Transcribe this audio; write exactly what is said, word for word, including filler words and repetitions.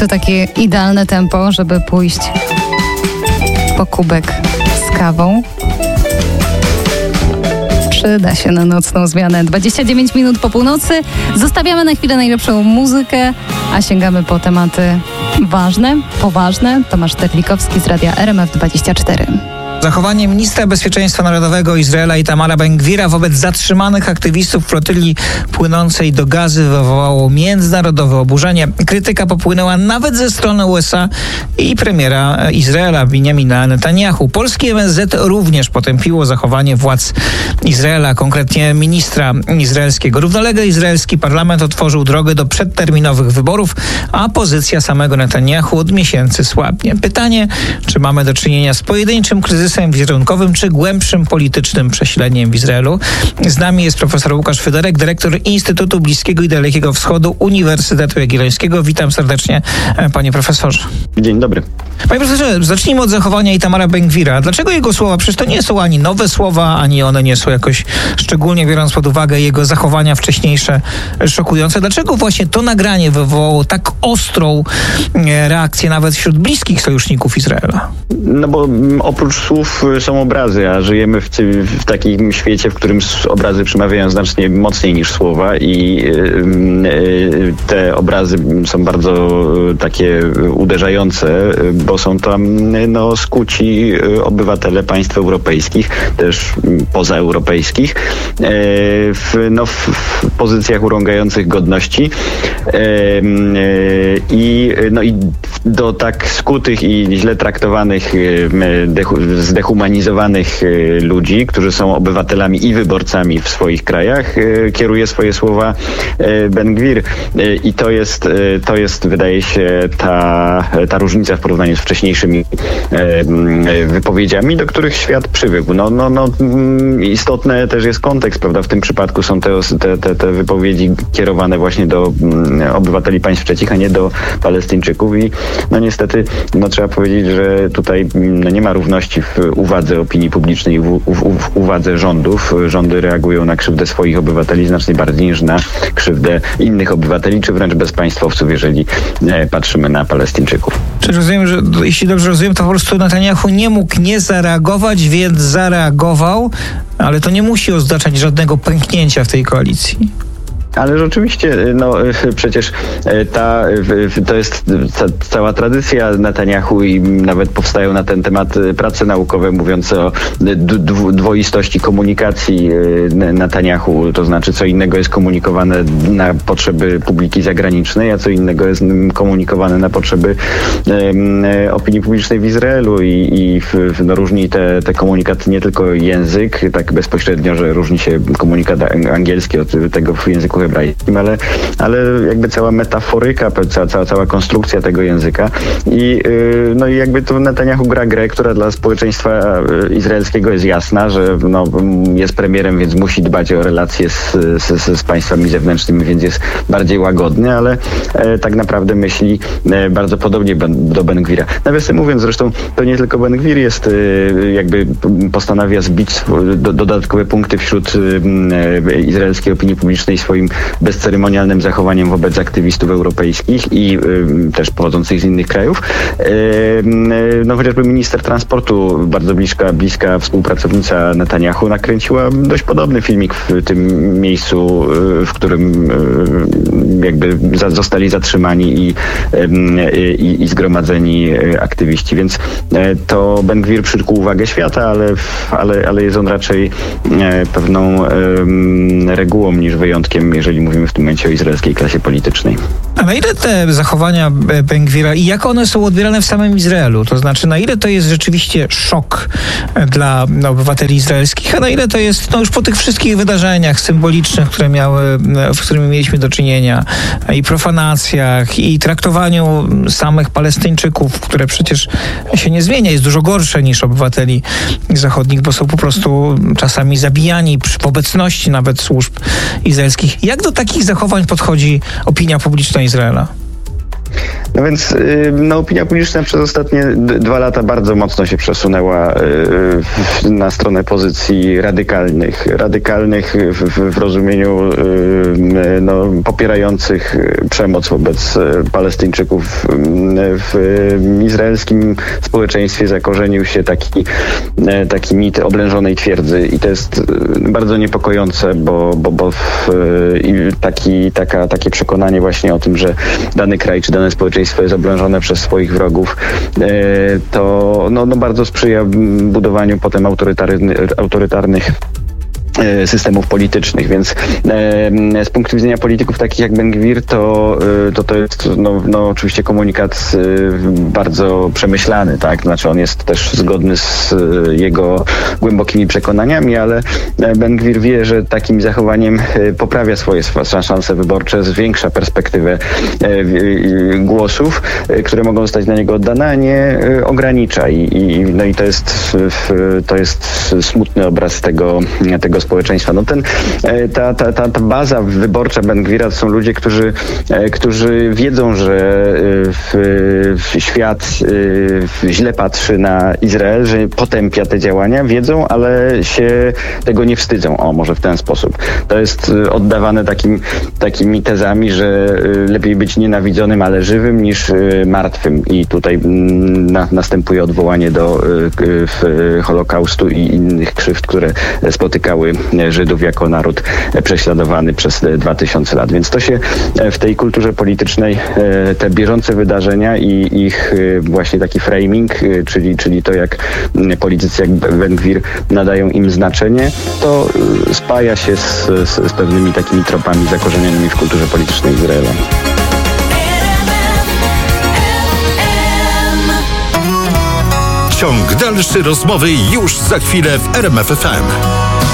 To takie idealne tempo, żeby pójść po kubek z kawą. Przyda się na nocną zmianę. dwadzieścia dziewięć minut po północy. Zostawiamy na chwilę najlepszą muzykę, a sięgamy po tematy ważne, poważne. Tomasz Terlikowski z Radia R M F dwadzieścia cztery. Zachowanie ministra bezpieczeństwa narodowego Izraela Itamara Ben-Gvira wobec zatrzymanych aktywistów flotyli płynącej do Gazy wywołało międzynarodowe oburzenie. Krytyka popłynęła nawet ze strony U S A i premiera Izraela Benjamina Netanjahu. Polski M S Z również potępiło zachowanie władz Izraela, konkretnie ministra izraelskiego. Równolegle izraelski parlament otworzył drogę do przedterminowych wyborów, a pozycja samego Netanjahu od miesięcy słabnie. Pytanie, czy mamy do czynienia z pojedynczym kryzysem wizerunkowym czy głębszym politycznym prześleniem w Izraelu. Z nami jest profesor Łukasz Fyderek, dyrektor Instytutu Bliskiego i Dalekiego Wschodu Uniwersytetu Jagiellońskiego. Witam serdecznie, panie profesorze. Dzień dobry. Panie profesorze, zacznijmy od zachowania Itamara Ben-Gvira. Dlaczego jego słowa, przecież to nie są ani nowe słowa, ani one nie są jakoś, szczególnie biorąc pod uwagę jego zachowania wcześniejsze, szokujące. Dlaczego właśnie to nagranie wywołało tak ostrą reakcję nawet wśród bliskich sojuszników Izraela? No bo oprócz słów są obrazy, a żyjemy w, w takim świecie, w którym obrazy przemawiają znacznie mocniej niż słowa i yy, te obrazy są bardzo takie uderzające, bo są tam no, skuci obywatele państw europejskich, też pozaeuropejskich, yy, w, no, w, w pozycjach urągających godności yy, i, no, i do tak skutych i źle traktowanych yy, dechu, zdehumanizowanych ludzi, którzy są obywatelami i wyborcami w swoich krajach, kieruje swoje słowa Ben-Gvir. I to jest, to jest, wydaje się, ta, ta różnica w porównaniu z wcześniejszymi wypowiedziami, do których świat przywykł. No, no, no, istotny też jest kontekst, prawda? W tym przypadku są te, te, te wypowiedzi kierowane właśnie do obywateli państw trzecich, a nie do Palestyńczyków. I no niestety, no trzeba powiedzieć, że tutaj no, nie ma równości w uwadze opinii publicznej i w, w, w uwadze rządów. Rządy reagują na krzywdę swoich obywateli znacznie bardziej niż na krzywdę innych obywateli, czy wręcz bezpaństwowców, jeżeli e, patrzymy na Palestyńczyków. Czy rozumiem, że jeśli dobrze rozumiem, to po prostu Netanjahu nie mógł nie zareagować, więc zareagował, ale to nie musi oznaczać żadnego pęknięcia w tej koalicji. Ale rzeczywiście, no przecież ta, to jest ta, cała tradycja Netanjahu i nawet powstają na ten temat prace naukowe mówiące o dwoistości komunikacji Netanjahu, to znaczy co innego jest komunikowane na potrzeby publiki zagranicznej, a co innego jest komunikowane na potrzeby um, opinii publicznej w Izraelu i, i w, no, różni te, te komunikaty nie tylko język, tak bezpośrednio, że różni się komunikat angielski od tego w języku hebrajskim, ale, ale jakby cała metaforyka, cała, cała, cała konstrukcja tego języka i yy, no i jakby tu Netanjahu gra grę, która dla społeczeństwa izraelskiego jest jasna, że no, jest premierem, więc musi dbać o relacje z, z, z państwami zewnętrznymi, więc jest bardziej łagodny, ale e, tak naprawdę myśli e, bardzo podobnie ben, do Ben-Gvira. Nawiasem mówiąc, zresztą to nie tylko Ben-Gvir jest e, jakby postanawia zbić do, dodatkowe punkty wśród e, izraelskiej opinii publicznej swoim bezceremonialnym zachowaniem wobec aktywistów europejskich i y, też pochodzących z innych krajów. Y, y, no chociażby minister transportu, bardzo bliska, bliska współpracownica Netanjahu, nakręciła dość podobny filmik w tym miejscu, y, w którym y, jakby za, zostali zatrzymani i, y, y, i zgromadzeni aktywiści. Więc y, to Ben-Gvir przykuł uwagę świata, ale, ale, ale jest on raczej y, pewną y, regułą niż wyjątkiem, jeżeli mówimy w tym momencie o izraelskiej klasie politycznej. A na ile te zachowania Ben-Gvira i jak one są odbierane w samym Izraelu? To znaczy, na ile to jest rzeczywiście szok dla obywateli izraelskich, a na ile to jest, no już po tych wszystkich wydarzeniach symbolicznych, które miały, w którymi mieliśmy do czynienia, i profanacjach, i traktowaniu samych Palestyńczyków, które przecież się nie zmienia, jest dużo gorsze niż obywateli zachodnich, bo są po prostu czasami zabijani w obecności nawet służb izraelskich. Jak do takich zachowań podchodzi opinia publiczna Izraela? No więc no, opinia publiczna przez ostatnie d- dwa lata bardzo mocno się przesunęła y, na stronę pozycji radykalnych. Radykalnych w, w rozumieniu y, no, popierających przemoc wobec Palestyńczyków. W izraelskim społeczeństwie zakorzenił się taki, taki mit oblężonej twierdzy i to jest bardzo niepokojące, bo, bo, bo w, taki, taka, takie przekonanie właśnie o tym, że dany kraj czy dane społeczeństwo jest oblężone przez swoich wrogów, to no, no bardzo sprzyja budowaniu potem autorytarny, autorytarnych systemów politycznych, więc e, z punktu widzenia polityków takich jak Ben-Gvir to, to to jest no, no, oczywiście komunikat e, bardzo przemyślany, tak? Znaczy on jest też zgodny z e, jego głębokimi przekonaniami, ale Ben-Gvir wie, że takim zachowaniem e, poprawia swoje szanse wyborcze, zwiększa perspektywę e, głosów, e, które mogą zostać na niego oddane, a nie e, ogranicza i, i, no i to jest, w, to jest smutny obraz tego, tego społeczeństwa. No ten, ta, ta, ta, ta baza wyborcza Ben-Gvira to są ludzie, którzy, którzy wiedzą, że w, w świat w, źle patrzy na Izrael, że potępia te działania, wiedzą, ale się tego nie wstydzą. O, może w ten sposób. To jest oddawane takim, takimi tezami, że lepiej być nienawidzonym, ale żywym, niż martwym. I tutaj na, następuje odwołanie do w, Holokaustu i innych krzywd, które spotykały Żydów jako naród prześladowany przez dwa tysiące lat. Więc to się w tej kulturze politycznej, te bieżące wydarzenia i ich właśnie taki framing, czyli, czyli to, jak politycy jak Ben-Gvir nadają im znaczenie, to spaja się z, z, z pewnymi takimi tropami zakorzenionymi w kulturze politycznej Izraela. Ciąg dalszy rozmowy już za chwilę w R M F F M.